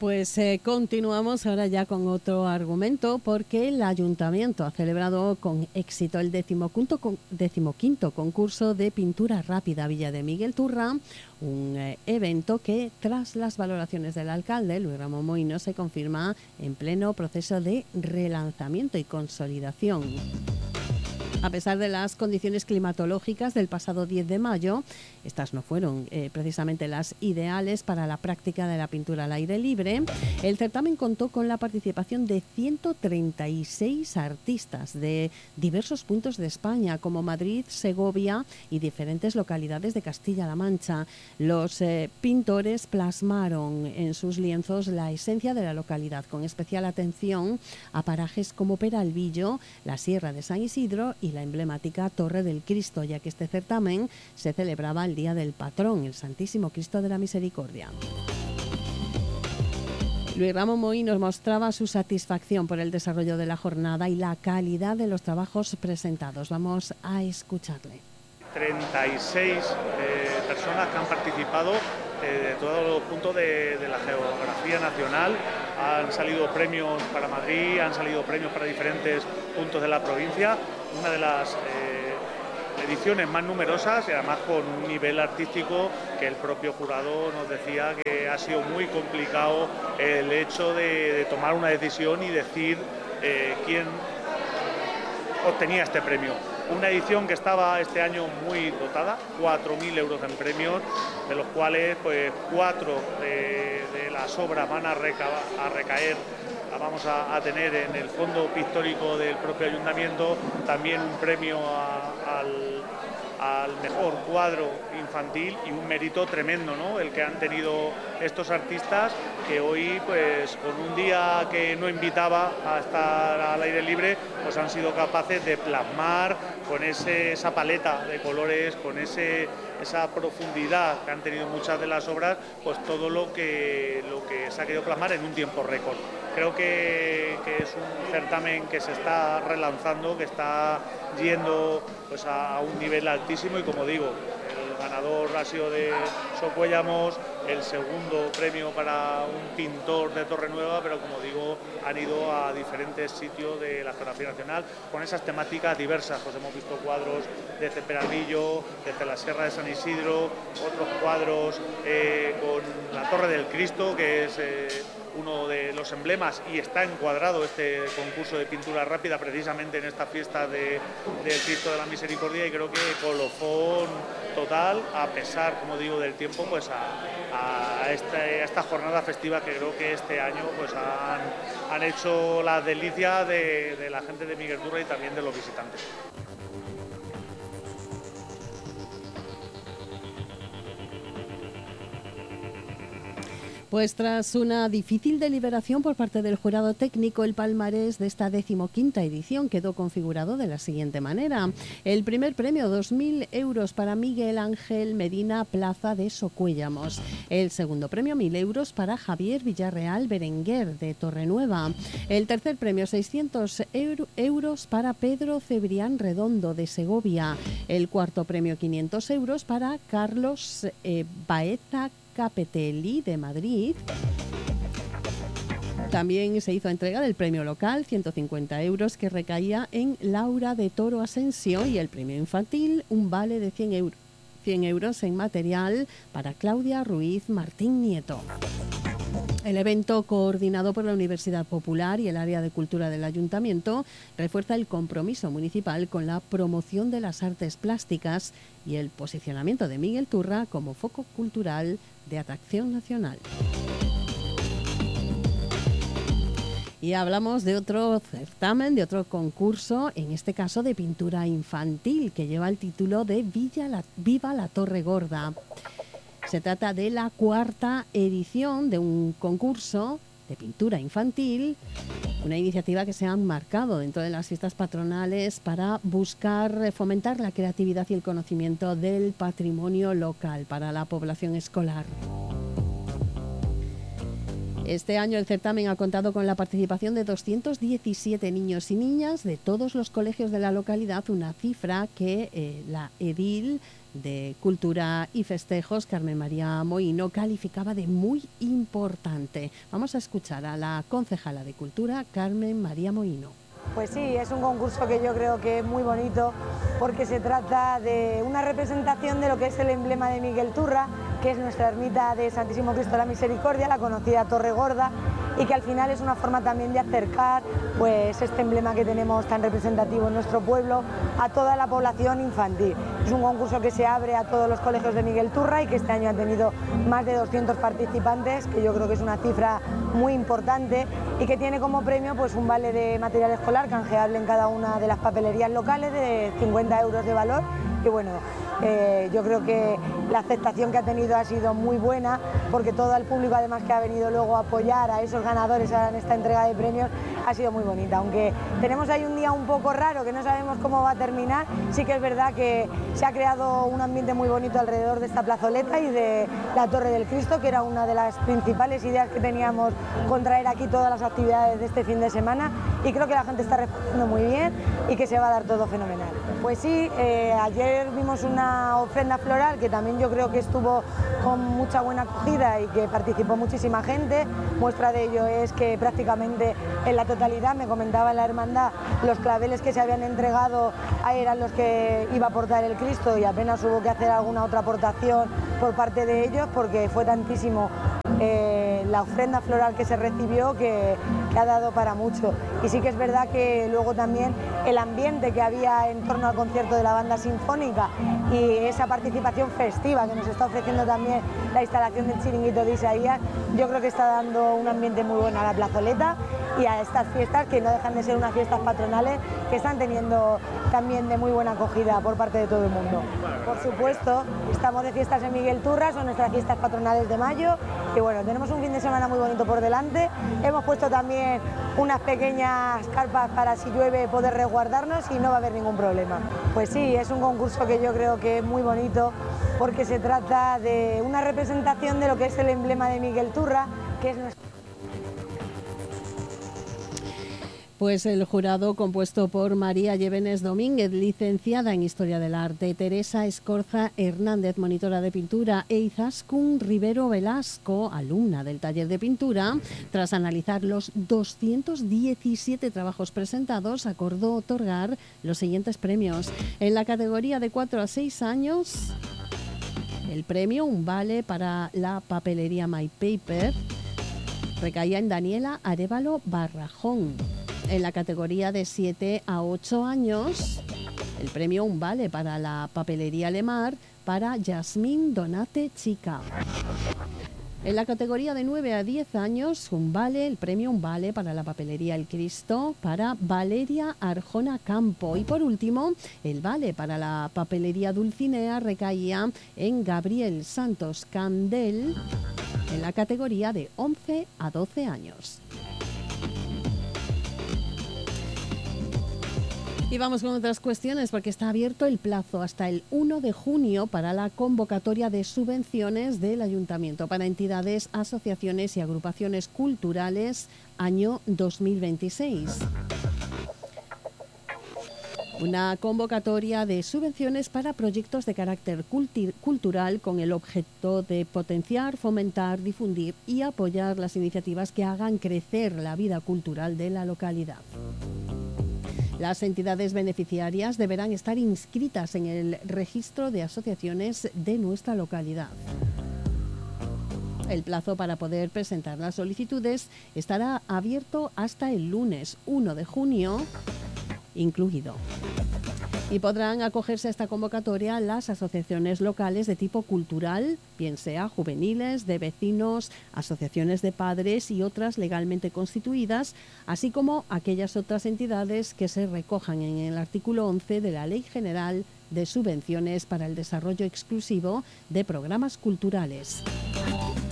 Pues continuamos ahora ya con otro argumento, porque el Ayuntamiento ha celebrado con éxito el 15º concurso de pintura rápida Villa de Miguel Turra, un evento que, tras las valoraciones del alcalde, Luis Ramón Moïno, se confirma en pleno proceso de relanzamiento y consolidación. A pesar de las condiciones climatológicas del pasado 10 de mayo, estas no fueron precisamente las ideales para la práctica de la pintura al aire libre. El certamen contó con la participación de 136 artistas de diversos puntos de España, como Madrid, Segovia y diferentes localidades de Castilla-La Mancha. Los pintores plasmaron en sus lienzos la esencia de la localidad, con especial atención a parajes como Peralvillo, la Sierra de San Isidro y la emblemática Torre del Cristo, ya que este certamen se celebraba el día del patrón, el Santísimo Cristo de la Misericordia. Luis Ramón Moïno mostraba su satisfacción por el desarrollo de la jornada y la calidad de los trabajos presentados. Vamos a escucharle. 36 personas que han participado de todos los puntos de la geografía nacional. Han salido premios para Madrid, han salido premios para diferentes puntos de la provincia. Una de las ediciones más numerosas y además con un nivel artístico que el propio jurado nos decía que ha sido muy complicado el hecho de tomar una decisión y decir quién obtenía este premio. Una edición que estaba este año muy dotada, 4.000 euros en premios, de los cuales pues 4 de las obras van a recaer, la vamos a tener en el fondo pictórico del propio ayuntamiento. También un premio al mejor cuadro infantil y un mérito tremendo, ¿no?, el que han tenido estos artistas, que hoy, pues con un día que no invitaba a estar al aire libre, pues han sido capaces de plasmar con esa paleta de colores, con esa profundidad que han tenido muchas de las obras, pues todo lo que se ha querido plasmar en un tiempo récord. Creo que es un certamen que se está relanzando, que está yendo pues a un nivel altísimo, y como digo, el ganador ha sido de Socuéllamos, el segundo premio para un pintor de Torrenueva, pero como digo, han ido a diferentes sitios de la geografía nacional con esas temáticas diversas. Pues hemos visto cuadros desde Peralvillo, desde la Sierra de San Isidro, otros cuadros con la Torre del Cristo, que es uno de los emblemas, y está encuadrado este concurso de pintura rápida precisamente en esta fiesta del Cristo de la Misericordia, y creo que colofón total, a pesar, como digo, del tiempo, pues a esta jornada festiva que creo que este año pues han hecho la delicia de la gente de Miguel Turra y también de los visitantes. Pues tras una difícil deliberación por parte del jurado técnico, el palmarés de esta 15ª edición quedó configurado de la siguiente manera. El primer premio, 2.000 euros para Miguel Ángel Medina Plaza de Socuéllamos. El segundo premio, 1.000 euros para Javier Villarreal Berenguer de Torrenueva. El tercer premio, 600 euros para Pedro Cebrián Redondo de Segovia. El cuarto premio, 500 euros para Carlos Baeza Capetelli de Madrid. También se hizo entrega del premio local, 150 euros, que recaía en Laura de Toro Asensio, y el premio infantil, un vale de 100 euros en material para Claudia Ruiz Martín Nieto. El evento, coordinado por la Universidad Popular y el Área de Cultura del Ayuntamiento, refuerza el compromiso municipal con la promoción de las artes plásticas y el posicionamiento de Miguel Turra como foco cultural de atracción nacional. Y hablamos de otro certamen, de otro concurso, en este caso de pintura infantil, que lleva el título de Viva la Torre Gorda. Se trata de la 4ª edición de un concurso de pintura infantil, una iniciativa que se ha enmarcado dentro de las fiestas patronales para buscar fomentar la creatividad y el conocimiento del patrimonio local para la población escolar. Este año el certamen ha contado con la participación de 217 niños y niñas de todos los colegios de la localidad, una cifra que la edil de Cultura y Festejos, Carmen María Mohino, calificaba de muy importante. Vamos a escuchar a la concejala de Cultura, Carmen María Mohino. Pues sí, es un concurso que yo creo que es muy bonito porque se trata de una representación de lo que es el emblema de Miguel Turra, que es nuestra ermita de Santísimo Cristo de la Misericordia, la conocida Torre Gorda, y que al final es una forma también de acercar pues este emblema que tenemos tan representativo en nuestro pueblo a toda la población infantil. Es un concurso que se abre a todos los colegios de Miguel Turra y que este año ha tenido más de 200 participantes, que yo creo que es una cifra muy importante, y que tiene como premio pues un vale de material escolar canjeable en cada una de las papelerías locales de 50 euros de valor. Y bueno, yo creo que la aceptación que ha tenido ha sido muy buena, porque todo el público además que ha venido luego a apoyar a esos ganadores en esta entrega de premios ha sido muy bonita. Aunque tenemos ahí un día un poco raro que no sabemos cómo va a terminar, sí que es verdad que se ha creado un ambiente muy bonito alrededor de esta plazoleta y de la Torre del Cristo, que era una de las principales ideas que teníamos con traer aquí todas las actividades de este fin de semana, y creo que la gente está respondiendo muy bien y que se va a dar todo fenomenal. Pues sí, ayer vimos una ofrenda floral que también yo creo que estuvo con mucha buena acogida y que participó muchísima gente. Muestra de ello es que prácticamente en la totalidad, me comentaba en la hermandad, los claveles que se habían entregado eran los que iba a aportar el Cristo, y apenas hubo que hacer alguna otra aportación por parte de ellos, porque fue tantísimo la ofrenda floral que se recibió que ha dado para mucho. Y sí que es verdad que luego también el ambiente que había en torno al concierto de la banda sinfónica y esa participación festiva que nos está ofreciendo también la instalación del chiringuito de Isaías, yo creo que está dando un ambiente muy bueno a la plazoleta y a estas fiestas, que no dejan de ser unas fiestas patronales que están teniendo también de muy buena acogida por parte de todo el mundo. Por supuesto, estamos de fiestas en Miguel Turra, son nuestras fiestas patronales de mayo, y bueno, tenemos un fin de semana muy bonito por delante. Hemos puesto también unas pequeñas carpas para, si llueve, poder resguardarnos y no va a haber ningún problema. Pues sí, es un concurso que yo creo que es muy bonito porque se trata de una representación de lo que es el emblema de Miguel Turra, que es nuestro... Pues el jurado, compuesto por María Llévenes Domínguez, licenciada en Historia del Arte, Teresa Escorza Hernández, monitora de pintura, e Izaskun Rivero Velasco, alumna del taller de pintura, tras analizar los 217 trabajos presentados, acordó otorgar los siguientes premios. En la categoría de 4 a 6 años, el premio, un vale para la papelería My Paper, recaía en Daniela Arévalo Barrajón. En la categoría de 7 a 8 años, el premio, un vale para la papelería Lemar, para Yasmín Donate Chica. En la categoría de 9 a 10 años, un vale, el premio, un vale para la papelería El Cristo, para Valeria Arjona Campo. Y por último, el vale para la papelería Dulcinea recaía en Gabriel Santos Candel, en la categoría de 11 a 12 años. Y vamos con otras cuestiones, porque está abierto el plazo hasta el 1 de junio para la convocatoria de subvenciones del Ayuntamiento para entidades, asociaciones y agrupaciones culturales año 2026. Una convocatoria de subvenciones para proyectos de carácter cultural con el objeto de potenciar, fomentar, difundir y apoyar las iniciativas que hagan crecer la vida cultural de la localidad. Las entidades beneficiarias deberán estar inscritas en el registro de asociaciones de nuestra localidad. El plazo para poder presentar las solicitudes estará abierto hasta el lunes 1 de junio incluido. Y podrán acogerse a esta convocatoria las asociaciones locales de tipo cultural, bien sea juveniles, de vecinos, asociaciones de padres y otras legalmente constituidas, así como aquellas otras entidades que se recojan en el artículo 11 de la Ley General de Subvenciones para el Desarrollo Exclusivo de Programas Culturales.